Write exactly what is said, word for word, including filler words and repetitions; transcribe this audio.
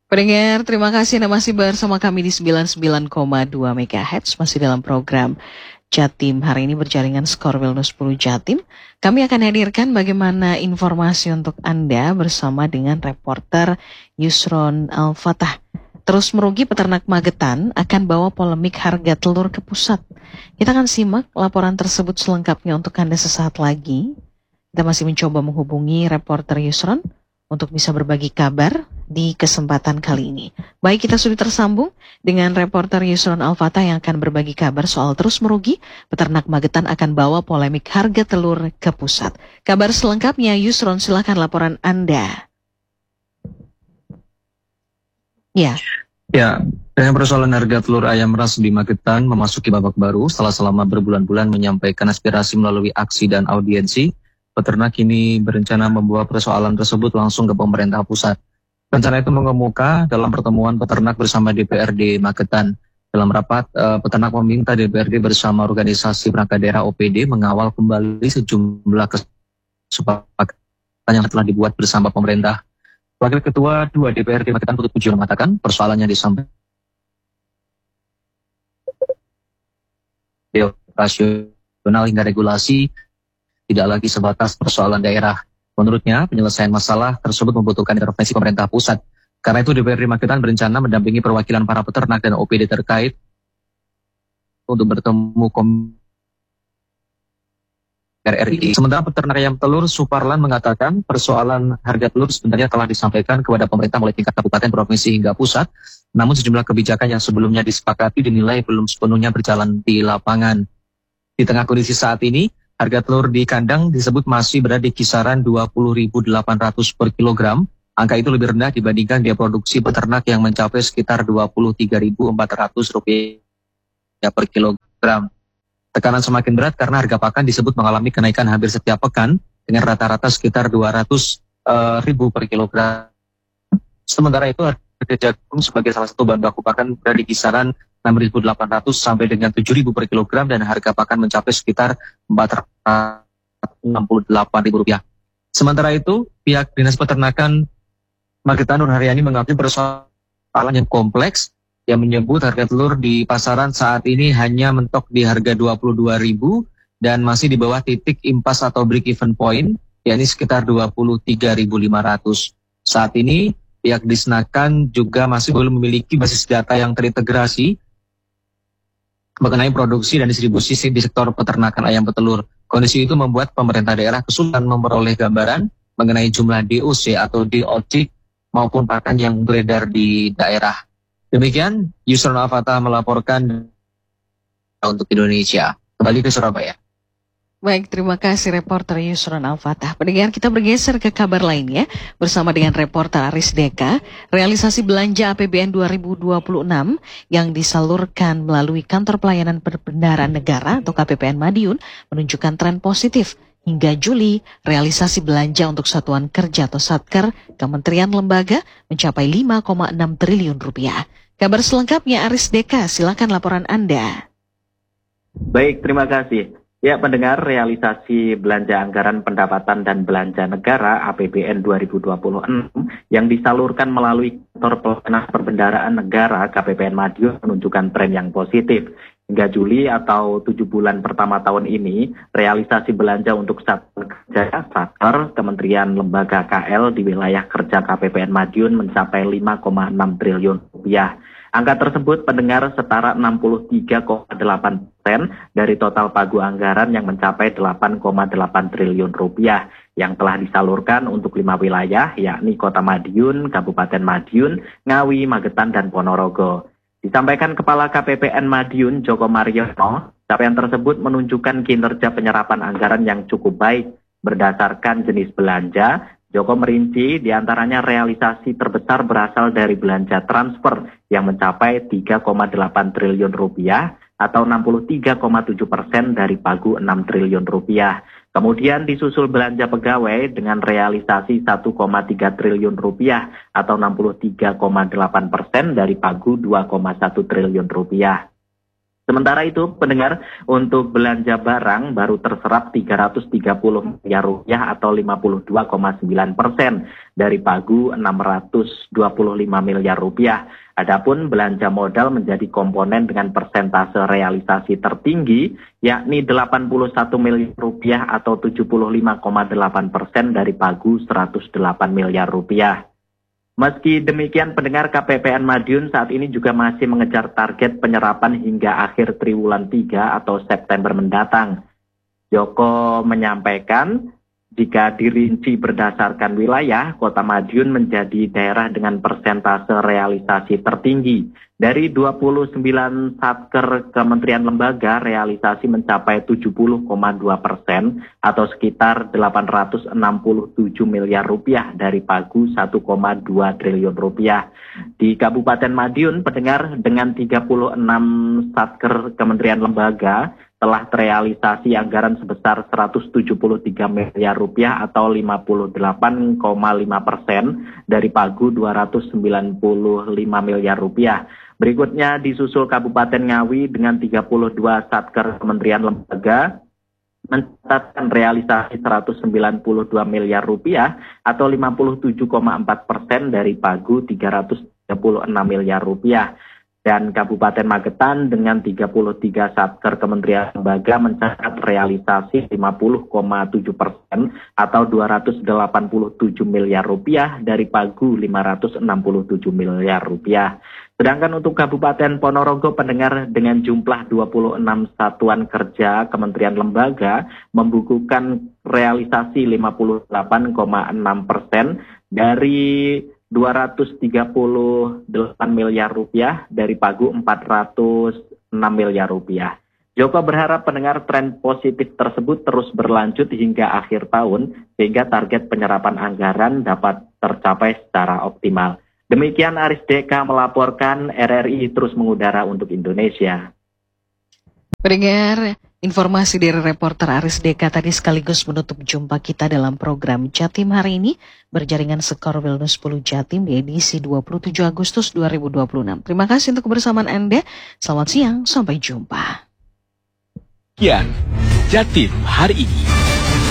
Pendengar, terima kasih Anda masih bersama kami di sembilan puluh sembilan koma dua megahertz, masih dalam program Jatim. Hari ini berjaringan Skor Wellness sepuluh Jatim. Kami akan hadirkan bagaimana informasi untuk Anda bersama dengan reporter Yusron Al-Fatah. Terus merugi peternak Magetan akan bawa polemik harga telur ke pusat. Kita akan simak laporan tersebut selengkapnya untuk Anda sesaat lagi. Kita masih mencoba menghubungi reporter Yusron untuk bisa berbagi kabar di kesempatan kali ini. Baik, kita sudah tersambung dengan reporter Yusron Al-Fatah yang akan berbagi kabar soal terus merugi peternak Magetan akan bawa polemik harga telur ke pusat. Kabar selengkapnya, Yusron, silakan laporan Anda. Ya. Ya, dengan persoalan harga telur ayam ras di Magetan memasuki babak baru setelah selama berbulan-bulan menyampaikan aspirasi melalui aksi dan audiensi, peternak kini berencana membawa persoalan tersebut langsung ke pemerintah pusat. Rencana itu mengemuka dalam pertemuan peternak bersama D P R D Magetan. Dalam rapat, eh, peternak meminta D P R D bersama organisasi perangkat daerah O P D mengawal kembali sejumlah kesepakatan yang telah dibuat bersama pemerintah. Wakil Ketua dua D P R D Magetan Putut Pujiawan mengatakan persoalannya disampaikan operasional hingga regulasi tidak lagi sebatas persoalan daerah. Menurutnya, penyelesaian masalah tersebut membutuhkan intervensi pemerintah pusat. Karena itu D P R D Magetan berencana mendampingi perwakilan para peternak dan O P D terkait untuk bertemu Komisi R I. Sementara peternak ayam telur Suparlan mengatakan persoalan harga telur sebenarnya telah disampaikan kepada pemerintah mulai tingkat kabupaten, provinsi hingga pusat. Namun sejumlah kebijakan yang sebelumnya disepakati dinilai belum sepenuhnya berjalan di lapangan. Di tengah kondisi saat ini, harga telur di kandang disebut masih berada di kisaran dua puluh ribu delapan ratus per kilogram. Angka itu lebih rendah dibandingkan biaya produksi peternak yang mencapai sekitar dua puluh tiga ribu empat ratus rupiah per kilogram. Tekanan semakin berat karena harga pakan disebut mengalami kenaikan hampir setiap pekan dengan rata-rata sekitar dua ratus ribu per kilogram. Sementara itu harga jagung sebagai salah satu bahan baku pakan berada di kisaran enam ribu delapan ratus sampai dengan tujuh ribu per kilogram dan harga pakan mencapai sekitar empat ratus enam puluh delapan ribu rupiah. Sementara itu, pihak Dinas Peternakan Magetan Nur Haryani mengakui persoalan yang kompleks yang menyebut harga telur di pasaran saat ini hanya mentok di harga dua puluh dua ribu dan masih di bawah titik impas atau break even point, yakni sekitar dua puluh tiga ribu lima ratus. Saat ini, pihak Disnakan juga masih belum memiliki basis data yang terintegrasi mengenai produksi dan distribusi di sektor peternakan ayam petelur. Kondisi itu membuat pemerintah daerah kesulitan memperoleh gambaran mengenai jumlah D O C atau D O C maupun pakan yang beredar di daerah. Demikian, Yusron Al-Fatah melaporkan untuk Indonesia. Kembali ke Surabaya. Baik, terima kasih reporter Yusron Al-Fatah. Pendengar, kita bergeser ke kabar lainnya bersama dengan reporter Aris Deka. Realisasi belanja A P B N dua ribu dua puluh enam yang disalurkan melalui Kantor Pelayanan Perbendaharaan Negara atau K P P N Madiun menunjukkan tren positif. Hingga Juli, realisasi belanja untuk Satuan Kerja atau Satker Kementerian Lembaga mencapai lima koma enam triliun rupiah. Kabar selengkapnya Aris Deka, silakan laporan Anda. Baik, terima kasih. Ya, pendengar, realisasi belanja anggaran pendapatan dan belanja negara A P B N dua ribu dua puluh enam yang disalurkan melalui Kantor Pelayanan Perbendaharaan Negara K P P N Madiun menunjukkan tren yang positif. Hingga Juli atau tujuh bulan pertama tahun ini, realisasi belanja untuk Satuan Kerja Satker Kementerian Lembaga K L di wilayah kerja K P P N Madiun mencapai lima koma enam triliun rupiah. Angka tersebut pendengar setara enam puluh tiga koma delapan persen dari total pagu anggaran yang mencapai delapan koma delapan triliun rupiah yang telah disalurkan untuk lima wilayah, yakni Kota Madiun, Kabupaten Madiun, Ngawi, Magetan, dan Ponorogo. Disampaikan Kepala K P P N Madiun, Joko Mariono, capaian tersebut menunjukkan kinerja penyerapan anggaran yang cukup baik. Berdasarkan jenis belanja, Joko merinci diantaranya realisasi terbesar berasal dari belanja transfer yang mencapai tiga koma delapan triliun rupiah atau enam puluh tiga koma tujuh persen dari pagu enam triliun rupiah. Kemudian disusul belanja pegawai dengan realisasi satu koma tiga triliun rupiah atau enam puluh tiga koma delapan persen dari pagu dua koma satu triliun rupiah. Sementara itu, pendengar, untuk belanja barang baru terserap tiga ratus tiga puluh miliar rupiah atau lima puluh dua koma sembilan persen dari pagu enam ratus dua puluh lima miliar rupiah. Adapun belanja modal menjadi komponen dengan persentase realisasi tertinggi, yakni delapan puluh satu miliar rupiah atau tujuh puluh lima koma delapan persen dari pagu seratus delapan miliar rupiah. Meski demikian, pendengar, K P P N Madiun saat ini juga masih mengejar target penyerapan hingga akhir triwulan tiga atau September mendatang. Joko menyampaikan, jika dirinci berdasarkan wilayah, Kota Madiun menjadi daerah dengan persentase realisasi tertinggi. Dari dua puluh sembilan satker kementerian lembaga, realisasi mencapai tujuh puluh koma dua persen atau sekitar delapan ratus enam puluh tujuh miliar rupiah dari pagu satu koma dua triliun rupiah. Di Kabupaten Madiun, pendengar, dengan tiga puluh enam satker kementerian lembaga, telah terrealisasi anggaran sebesar seratus tujuh puluh tiga miliar rupiah atau lima puluh delapan koma lima persen dari pagu dua ratus sembilan puluh lima miliar rupiah. Berikutnya disusul Kabupaten Ngawi dengan tiga puluh dua satker kementerian lembaga mencatatkan realisasi seratus sembilan puluh dua miliar rupiah atau lima puluh tujuh koma empat persen dari pagu tiga ratus tiga puluh enam miliar rupiah. Dan Kabupaten Magetan dengan tiga puluh tiga satker kementerian lembaga mencatat realisasi lima puluh koma tujuh persen atau dua ratus delapan puluh tujuh miliar rupiah dari pagu lima ratus enam puluh tujuh miliar rupiah. Sedangkan untuk Kabupaten Ponorogo, pendengar, dengan jumlah dua puluh enam satuan kerja kementerian lembaga membukukan realisasi lima puluh delapan koma enam persen dari dua ratus tiga puluh delapan miliar rupiah dari pagu empat ratus enam miliar rupiah. Joko berharap pendengar tren positif tersebut terus berlanjut hingga akhir tahun sehingga target penyerapan anggaran dapat tercapai secara optimal. Demikian Aris Deka melaporkan, R R I terus mengudara untuk Indonesia. Pendengar, informasi dari reporter Aris Deka tadi sekaligus menutup jumpa kita dalam program Jatim hari ini berjaringan Skor Wellness sepuluh Jatim di edisi dua puluh tujuh Agustus dua ribu dua puluh enam. Terima kasih untuk kebersamaan Anda. Selamat siang, sampai jumpa. Sekian Jatim hari ini.